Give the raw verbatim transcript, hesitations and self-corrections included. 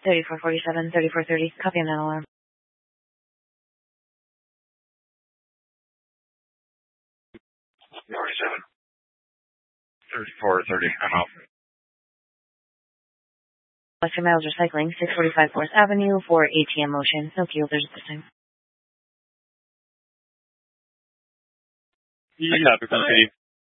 thirty-four forty-seven, thirty-four thirty. Copy on that alarm. forty-seven. thirty-four thirty. I'm out. Western Miles Recycling, six forty-five Fourth Avenue for A T M motion. No key holders at this time. I copy from City.